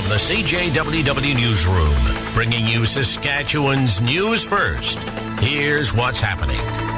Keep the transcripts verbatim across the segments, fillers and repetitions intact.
From the C J W W Newsroom, bringing you Saskatchewan's news first. Here's what's happening.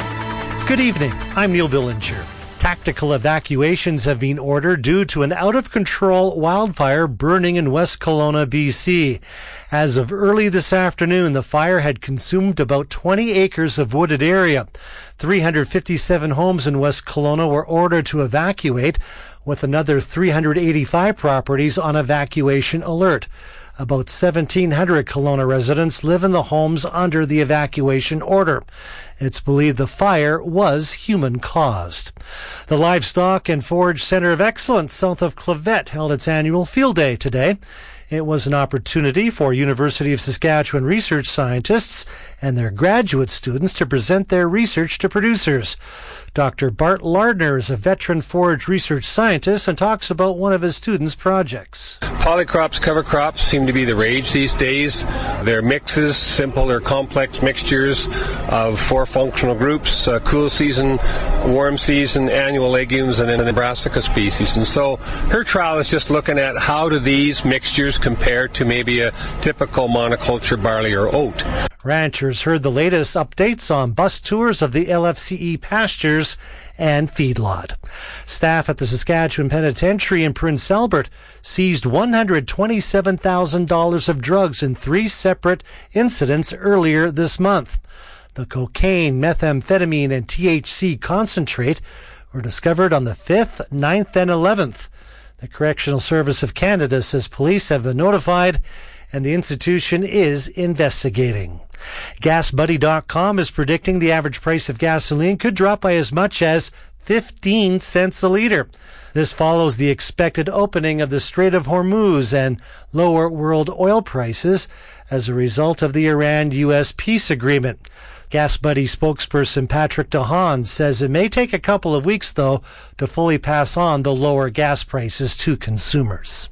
Good evening. I'm Neil Billinger. Tactical evacuations have been ordered due to an out-of-control wildfire burning in West Kelowna, B C. As of early this afternoon, the fire had consumed about twenty acres of wooded area. three hundred fifty-seven homes in West Kelowna were ordered to evacuate, with another three hundred eighty-five properties on evacuation alert. About seventeen hundred Kelowna residents live in the homes under the evacuation order. It's believed the fire was human-caused. The Livestock and Forage Centre of Excellence south of Clavet held its annual field day today. It was an opportunity for University of Saskatchewan research scientists and their graduate students to present their research to producers. Doctor Bart Lardner is a veteran forage research scientist and talks about one of his students' projects. Polycrops, cover crops seem to be the rage these days. They're mixes, simple or complex mixtures of four functional groups, uh, cool season, warm season, annual legumes, and then the brassica species. And so her trial is just looking at how do these mixtures compare to maybe a typical monoculture barley or oat. Ranchers heard the latest updates on bus tours of the L F C E pastures and feedlot. Staff at the Saskatchewan Penitentiary in Prince Albert seized one hundred twenty-seven thousand dollars of drugs in three separate incidents earlier this month. The cocaine, methamphetamine, and T H C concentrate were discovered on the fifth, ninth, and eleventh. The Correctional Service of Canada says police have been notified and the institution is investigating. Gas Buddy dot com is predicting the average price of gasoline could drop by as much as fifteen cents a litre. This follows the expected opening of the Strait of Hormuz and lower world oil prices as a result of the Iran U S peace agreement. Gas Buddy spokesperson Patrick DeHaan says it may take a couple of weeks, though, to fully pass on the lower gas prices to consumers.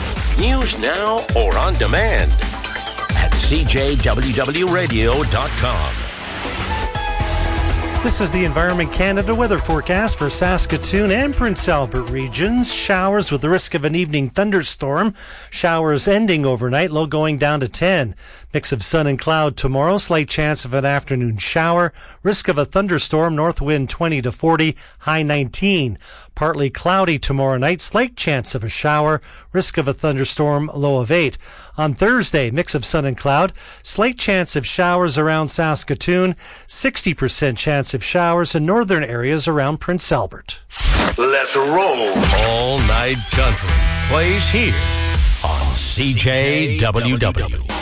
News now or on demand at C J W W radio dot com. This is the Environment Canada weather forecast for Saskatoon and Prince Albert regions. Showers with the risk of an evening thunderstorm. Showers ending overnight, low going down to ten. Mix of sun and cloud tomorrow. Slight chance of an afternoon shower. Risk of a thunderstorm. North wind twenty to forty. High nineteen. Partly cloudy tomorrow night. Slight chance of a shower. Risk of a thunderstorm. Low of eight. On Thursday, mix of sun and cloud. Slight chance of showers around Saskatoon. sixty percent chance of showers in northern areas around Prince Albert. Let's roll. All Night Country plays here on C J W W.